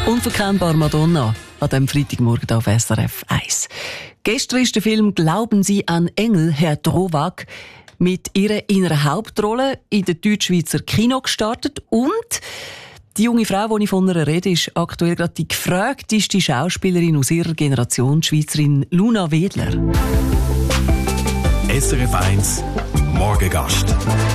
Unverkennbar Madonna an diesem Freitagmorgen auf SRF 1. Gestern ist der Film «Glauben Sie an Engel», Herr Drowag, mit ihrer in einer Hauptrolle in der Deutschschweizer Kino gestartet. Und die junge Frau, die ich von ihr rede, ist aktuell gerade die gefragteste Schauspielerin aus ihrer Generation, die Schweizerin Luna Wedler. SRF 1 Morgengast.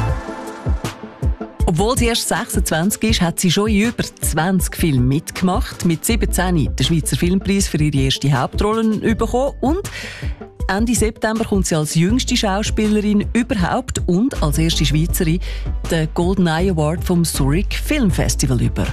Obwohl sie erst 26 ist, hat sie schon in über 20 Filmen mitgemacht. Mit 17 den Schweizer Filmpreis für ihre erste Hauptrolle bekommen. Und Ende September kommt sie als jüngste Schauspielerin überhaupt und als erste Schweizerin den Golden Eye Award vom Zurich Film Festival über.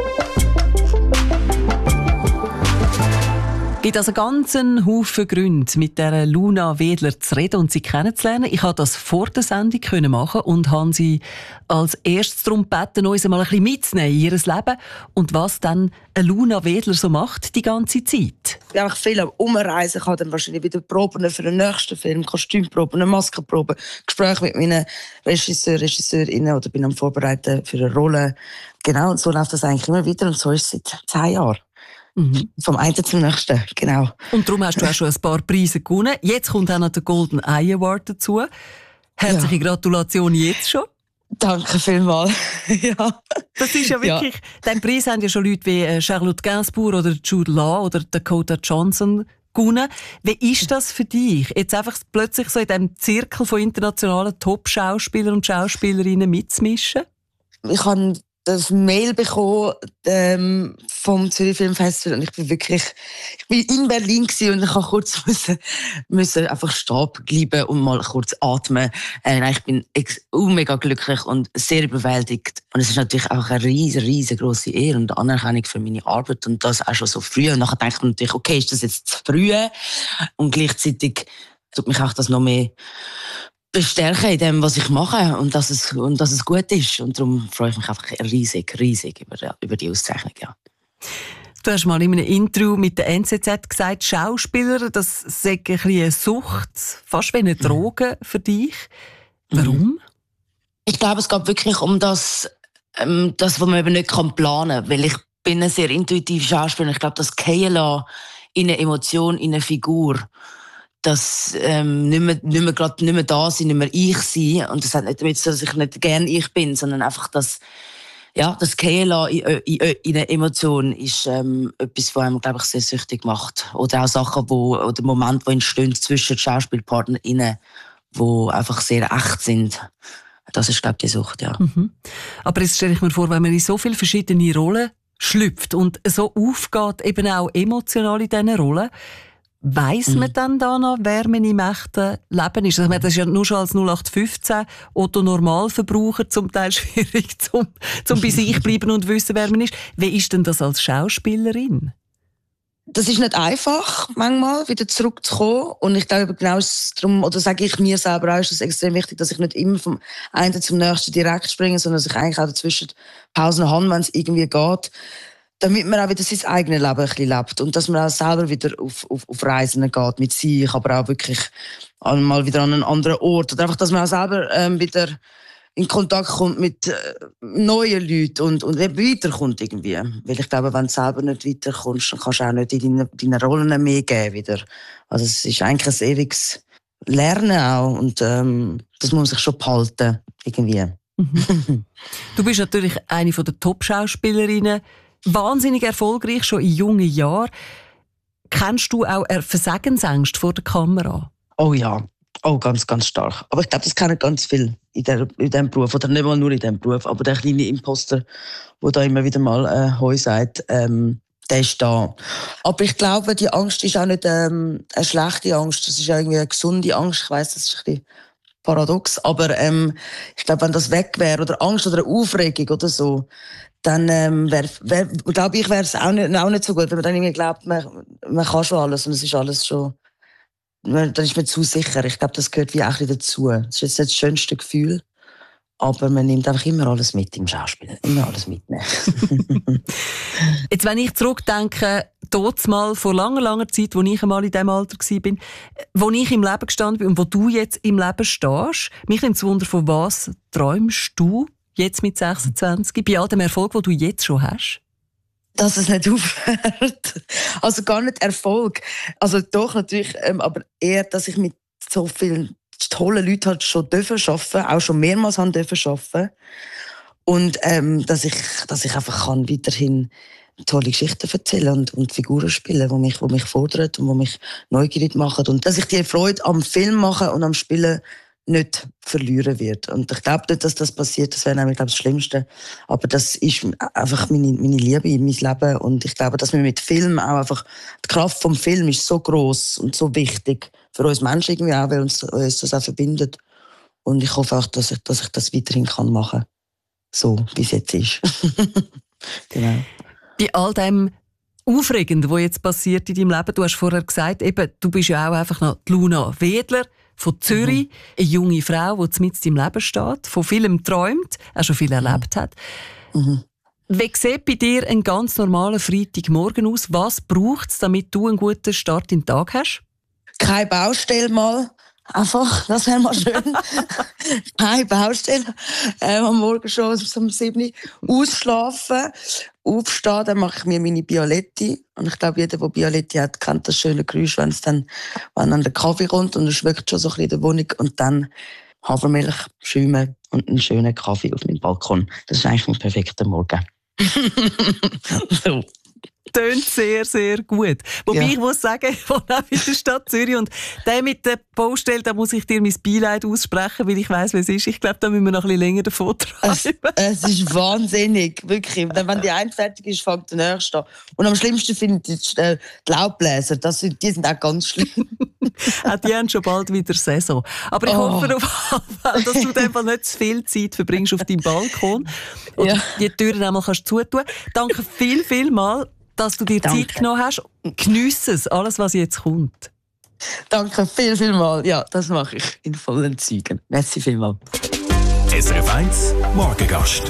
Es gibt also ganz einen Haufen Gründe, mit der Luna Wedler zu reden und sie kennenzulernen. Ich konnte das vor der Sendung machen und habe sie als erstes darum gebeten, uns einmal ein bisschen mitzunehmen in ihr Leben und was dann eine Luna Wedler so macht die ganze Zeit. Ich bin einfach viel am Umreisen. Ich habe dann wahrscheinlich wieder Proben für den nächsten Film, Kostümproben, Maskenproben, Gespräche mit meinen Regisseurinnen oder bin am Vorbereiten für eine Rolle. Genau, und so läuft das eigentlich immer wieder und so ist es seit 10 Jahren. Vom einen zum nächsten, genau. Und darum hast du auch schon ein paar Preise gewonnen. Jetzt kommt auch noch der Golden Eye Award dazu. Herzliche Gratulation jetzt schon. Danke vielmals. Ja. Das ist ja wirklich... Ja. Den Preis haben ja schon Leute wie Charlotte Gainsbourg oder Jude Law oder Dakota Johnson gewonnen. Wie ist das für dich, jetzt einfach plötzlich so in diesem Zirkel von internationalen Top-Schauspielern und Schauspielerinnen mitzumischen? Ich habe das Mail bekommen vom Zürich Film Festival und ich bin in Berlin gewesen und ich musste kurz müssen einfach stehen bleiben und mal kurz atmen. Ich bin mega glücklich und sehr überwältigt und es ist natürlich auch eine riesengroße Ehre und Anerkennung für meine Arbeit und das auch schon so früh. Und nachher denkt man natürlich, okay, ist das jetzt zu früh? Und gleichzeitig tut mich auch das noch mehr bestärken in dem, was ich mache und dass es gut ist. Und darum freue ich mich einfach riesig über die Auszeichnung. Ja. Du hast mal in einem Interview mit der NZZ gesagt, Schauspieler, das sei ein bisschen eine Sucht, fast wie eine Droge für dich. Warum? Ich glaube, es geht wirklich um das was man eben nicht planen kann. Weil ich bin ein sehr intuitiver Schauspieler. Ich glaube, das Fallen lassen in eine Emotion, in eine Figur, dass nicht mehr da sein, nicht mehr ich sein. Und das hat nicht damit zu tun, dass ich nicht gern ich bin, sondern einfach das Fallen lassen in eine Emotion ist etwas, was einem, glaube ich, sehr süchtig macht. Oder auch Sachen, oder Momente, die entstehen zwischen DschauspielpartnerInnen, die einfach sehr echt sind. Das ist, glaube ich, die Sucht, ja. Aber jetzt stelle ich mir vor, wenn man in so viele verschiedene Rollen schlüpft und so aufgeht, eben auch emotional in diesen Rollen, weiss man dann danach, wer man im echten Leben ist? Also, das ist ja nur schon als 0815 Otto-Normalverbraucher zum Teil schwierig, zum bei sich bleiben und wissen, wer man ist. Wie ist denn das als Schauspielerin? Das ist nicht einfach, manchmal wieder zurückzukommen. Und ich glaube, genau darum, oder sage ich mir selber auch, ist es extrem wichtig, dass ich nicht immer vom einen zum nächsten direkt springe, sondern dass ich eigentlich auch dazwischen Pausen habe, wenn es irgendwie geht. Damit man auch wieder sein eigenes Leben ein bisschen lebt. Und dass man auch selber wieder auf Reisen geht mit sich, aber auch wirklich mal wieder an einen anderen Ort. Oder einfach, dass man auch selber wieder in Kontakt kommt mit neuen Leuten und weiterkommt irgendwie. Weil ich glaube, wenn du selber nicht weiterkommst, dann kannst du auch nicht in deinen Rollen mehr geben wieder. Also es ist eigentlich ein ewiges Lernen auch. Und das muss man sich schon behalten, irgendwie. Du bist natürlich eine der Top-Schauspielerinnen. Wahnsinnig erfolgreich, schon in jungen Jahren. Kennst du auch Versagensängste vor der Kamera? Oh ja, ganz stark. Aber ich glaube, das kennen ganz viele in diesem Beruf. Oder nicht mal nur in diesem Beruf, aber der kleine Imposter, der da immer wieder mal «Hoi» sagt, der ist da. Aber ich glaube, die Angst ist auch nicht eine schlechte Angst. Das ist irgendwie eine gesunde Angst. Ich weiss, das ist ein bisschen paradox. Aber ich glaube, wenn das weg wäre, oder Angst oder eine Aufregung oder so, dann glaube ich, wäre es auch nicht so gut, wenn man dann irgendwie glaubt, man kann schon alles und es ist alles schon, dann ist man zu sicher. Ich glaube, das gehört wie auch ein bisschen dazu. Das ist jetzt nicht das schönste Gefühl, aber man nimmt einfach immer alles mit im Schauspiel. Immer alles mitnehmen. Jetzt, wenn ich zurückdenke, mal vor langer Zeit, wo ich einmal in diesem Alter war, wo ich im Leben gestanden bin und wo du jetzt im Leben stehst, mich nimmt es Wunder, von was träumst du jetzt mit 26, bei all dem Erfolg, den du jetzt schon hast? Dass es nicht aufhört. Also gar nicht Erfolg. Also doch natürlich, aber eher, dass ich mit so vielen tollen Leuten halt schon arbeiten durfte, auch schon mehrmals arbeiten. Und dass ich einfach kann weiterhin tolle Geschichten erzählen und Figuren spielen, die mich fordern und die mich neugierig machen. Und dass ich die Freude am Film machen und am Spielen nicht verlieren wird. Und ich glaube nicht, dass das passiert. Das wäre nämlich, glaube ich, das Schlimmste. Aber das ist einfach meine Liebe in mein Leben. Und ich glaube, dass wir mit Film auch einfach, die Kraft vom Film ist so gross und so wichtig für uns Menschen irgendwie auch, weil uns das auch verbindet. Und ich hoffe auch, dass ich das weiterhin machen kann. So, wie es jetzt ist. Genau. Bei all dem Aufregenden, was jetzt passiert in deinem Leben, du hast vorher gesagt, eben, du bist ja auch einfach noch die Luna Wedler von Zürich, eine junge Frau, die mitten im Leben steht, von vielem träumt, auch schon viel erlebt hat. Wie sieht bei dir ein ganz normaler Freitagmorgen aus? Was braucht es, damit du einen guten Start in den Tag hast? Keine Baustelle mal. Einfach, das wäre mal schön. Keine Baustelle. Am Morgen schon um 7 Uhr ausschlafen, aufstehen, dann mache ich mir meine Bialetti. Und ich glaube, jeder, der Bialetti hat, kennt das schöne Geräusch, wenn dann der Kaffee kommt und es schmeckt schon so ein bisschen in der Wohnung. Und dann Hafermilch, Schäume und einen schönen Kaffee auf meinem Balkon. Das ist eigentlich ein perfekter Morgen. So. Tönt sehr, sehr gut. Wobei ich muss sagen, ich wohne auch in der Stadt Zürich und der mit der Baustelle, da muss ich dir mein Beileid aussprechen, weil ich weiss, wie es ist. Ich glaube, da müssen wir noch ein bisschen länger davon treiben. Es ist wahnsinnig, wirklich. Wenn die eine fertig ist, fängt der nächste an. Und am schlimmsten finde ich die Laubbläser. Die sind auch ganz schlimm. Die haben schon bald wieder Saison. Aber ich hoffe auf jeden Fall, dass du in dem Fall nicht zu viel Zeit verbringst auf deinem Balkon und die Türen einmal zutun kannst. Danke viel mal, dass du dir Zeit genommen hast. Geniesse es, alles, was jetzt kommt. Danke viel mal. Ja, das mache ich in vollen Zügen. Merci vielmal. SRF 1 Morgengast.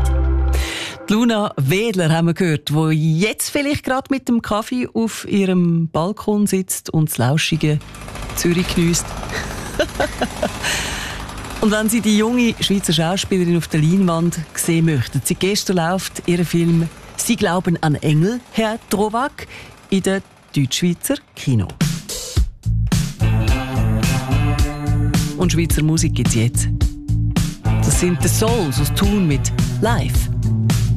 Die Luna Wedler haben wir gehört, die jetzt vielleicht gerade mit dem Kaffee auf ihrem Balkon sitzt und das lauschige Zürich geniesst. Und wenn Sie die junge Schweizer Schauspielerin auf der Leinwand sehen möchten, seit gestern läuft ihr Film «Sie glauben an Engel», Herr Trowak, in der Deutschschweizer Kino. Und Schweizer Musik gibt's jetzt. Das sind The Souls aus Thun mit «Live».